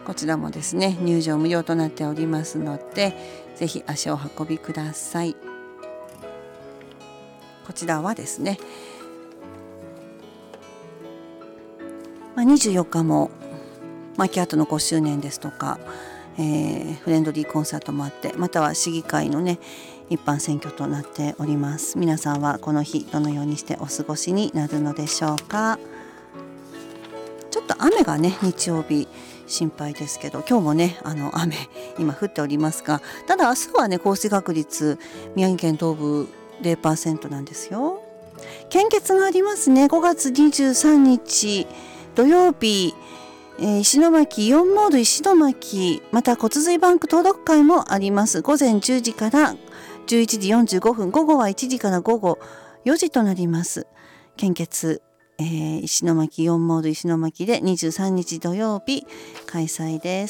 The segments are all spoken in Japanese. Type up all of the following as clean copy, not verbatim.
こちらもですね入場無料となっておりますので、ぜひ足を運びください。こちらはですね、24日もマキアートの5周年ですとか、フレンドリーコンサートもあって、または市議会のね一般選挙となっております。皆さんはこの日どのようにしてお過ごしになるのでしょうか。ちょっと雨がね日曜日心配ですけど、今日もね雨今降っておりますが、ただ明日はね降水確率宮城県東部 0% なんですよ。献血がありますね。5月23日土曜日、石巻イオンモール石巻、また骨髄バンク登録会もあります。午前10時から11時45分、午後は1時から午後4時となります。献血、石巻イオンモール石巻で23日土曜日開催です。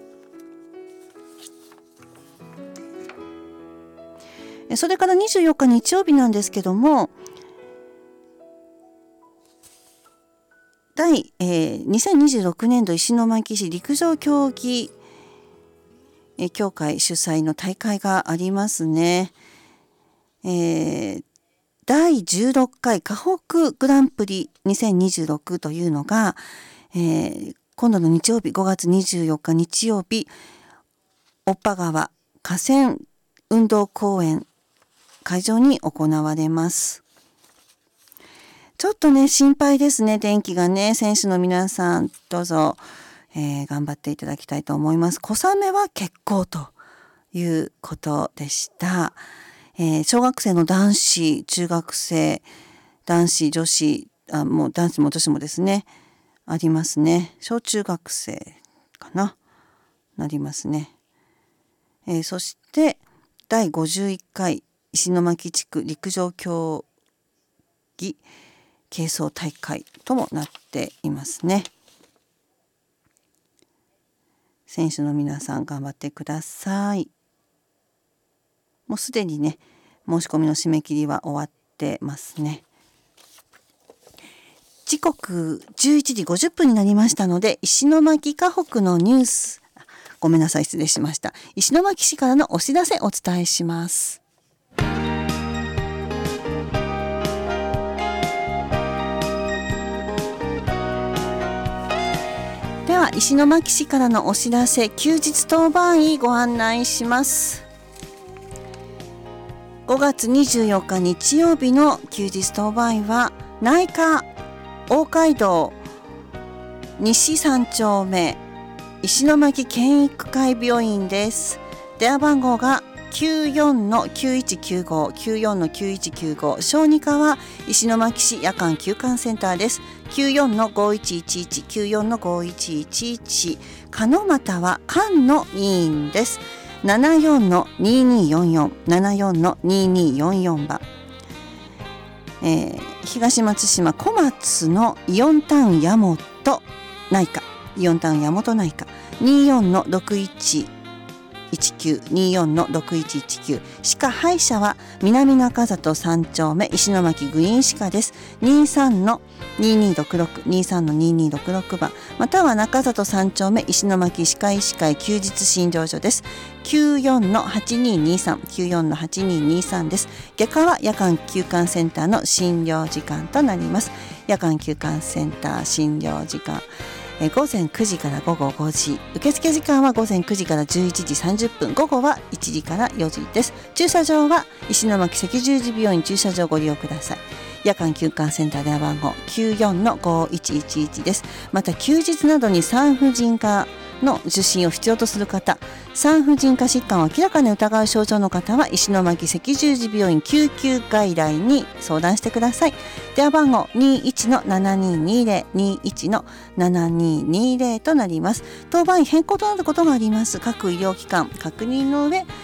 それから24日日曜日なんですけども、2026年度石巻市陸上競技協会主催の大会がありますね。第16回河北グランプリ2026というのが、今度の日曜日5月24日日曜日、おっぱ川河川運動公園会場に行われます。ちょっとね心配ですね、天気がね。選手の皆さんどうぞ、頑張っていただきたいと思います。小雨は決行ということでした。小学生の男子、中学生、男子、女子、もう男子も女子もですねありますね。小中学生かなりますね。そして第51回石巻地区陸上競技軽装大会ともなっていますね。選手の皆さん頑張ってください。もうすでにね申し込みの締め切りは終わってますね。時刻11時50分になりましたので、石巻河北のニュース、ごめんなさい失礼しました。石巻市からのお知らせお伝えします。では石巻市からのお知らせ、休日当番医ご案内します。5月24日日曜日の休日当番医は内科大街道西3丁目石巻県育会病院です。電話番号が 94-9195 94-9195、小児科は石巻市夜間休館センターです。94-5111 94-5111、鹿俣は菅野医院です。74-2244 74-2244番、東松島小松のイオンタウン大和内科、イオンタウン大和内科 24-6119 24-6119、歯科歯医者は南中里3丁目石巻グリーン歯科です。 23-2266 23-2266番、または中里3丁目石巻歯科医師会休日診療所です。 94-8223 94-8223です。外科は夜間休館センターの診療時間となります。夜間休館センター診療時間、午前9時から午後5時、受付時間は午前9時から11時30分、午後は1時から4時です。駐車場は石巻赤十字病院駐車場をご利用ください。夜間休館センター電話番号 94-5111 です。また休日などに産婦人科の受診を必要とする方、産婦人科疾患を明らかに疑う症状の方は石巻赤十字病院救急外来に相談してください。電話番号 21-7220 21-7220となります。当番員変更となることがあります。各医療機関確認の上